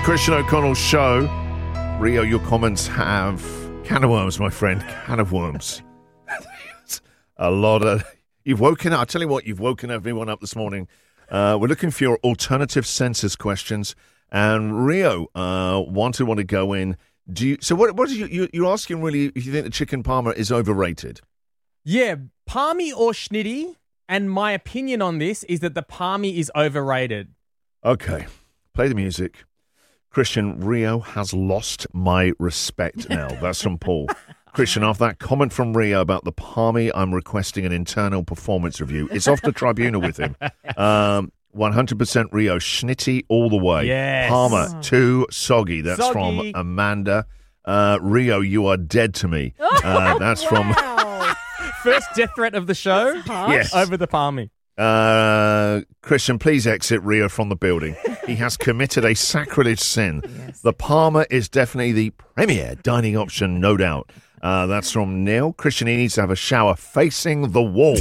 Christian O'Connell Show. Rio, your comments have can of worms, my friend. Can of worms. A lot of... You've woken up... I'll tell you what, you've woken everyone up this morning. We're looking for your alternative census questions. And Rio want to go in. So what is you're asking really if you think the chicken parma is overrated? Yeah, palmy or schnitty. And my opinion on this is that the palmy is overrated. Okay. Play the music. Christian, Rio has lost my respect now. That's from Paul. Christian, after that comment from Rio about the palmy, I'm requesting an internal performance review. It's off the tribunal with him. 100% Rio, schnitty all the way. Yes. Palmer, too soggy. That's Soggy. from Amanda. Rio, you are dead to me. That's from... First death threat of the show. Yes. Over the palmy. Christian, please exit Rio from the building. He has committed a sacrilege sin. Yes. The Palmer is definitely the premier dining option, no doubt. That's from Neil. Christian, he needs to have a shower facing the wall.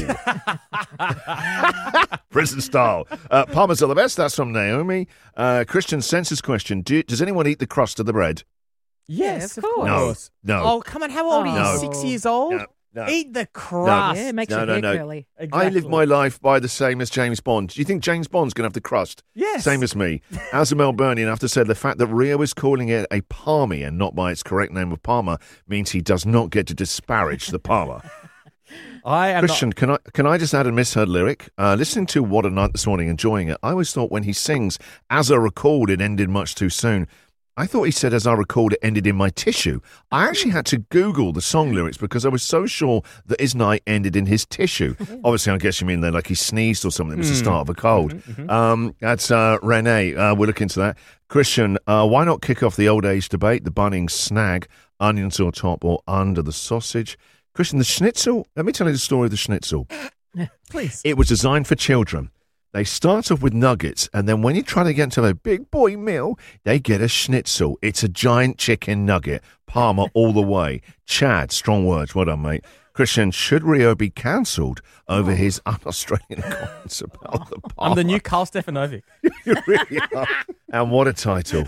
Prison style. Palmers are the best. That's from Naomi. Christian, census question. Does anyone eat the crust of the bread? Yes, of of course. course. No. Oh, come on. How old are you? No. 6 years old? No. Eat the crust. Yeah, it makes No, your no, hair no. curly. I live my life by the same as James Bond. Do you think James Bond's going to have the crust? Yes. Same as me. As a Melburnian, I have to say the fact that Rio is calling it a palmy and not by its correct name of Palmer means he does not get to disparage the Palmer. I am Christian, can I just add a misheard lyric? Listening to What a Night this morning, enjoying it, I always thought when he sings, as I recalled, it ended much too soon. I thought he said, as I recalled, it ended in my tissue. I actually had to Google the song lyrics because I was so sure that his night ended in his tissue. Obviously, I guess you mean like he sneezed or something. It was the start of a cold. That's Renee. We'll look into that. Christian, why not kick off the old age debate? The Bunnings snag, onions on top or under the sausage. Christian, the schnitzel, let me tell you the story of the schnitzel. Please. It was designed for children. They start off with nuggets, and then when you try to get into a big boy meal, they get a schnitzel. It's a giant chicken nugget. Parma all the way. Chad, strong words. Well done, mate. Christian, should Rio be cancelled over his un-Australian comments about the Parma? I'm the new Carl Stefanovic. You really are. And what a title.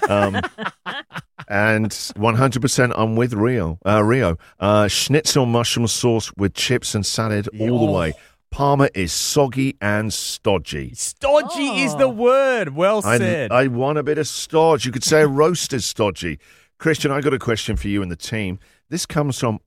And 100% I'm with Rio. Schnitzel mushroom sauce with chips and salad all the way. Parma is soggy and stodgy. Stodgy is the word. Well said. I want a bit of stodge. You could say a roast is stodgy. Christian, I got a question for you and the team. This comes from,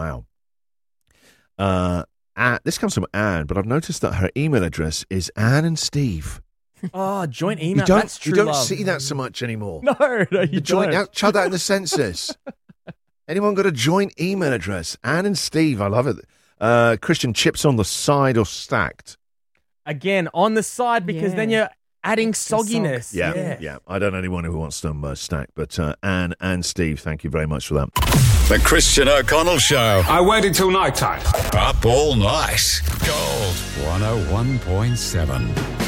this comes from Anne, but I've noticed that her email address is Anne and Steve. Oh, joint email. You That's true don't love. see that so much anymore. No, you don't. Chuck that in the census. Anyone got a joint email address? Anne and Steve, I love it. Christian, chips on the side or stacked? Again, on the side because then you're adding sogginess. Yeah. I don't know anyone who wants them stacked, but Anne and Steve, thank you very much for that. The Christian O'Connell Show. I waited till night time. Up all night. Gold 101.7.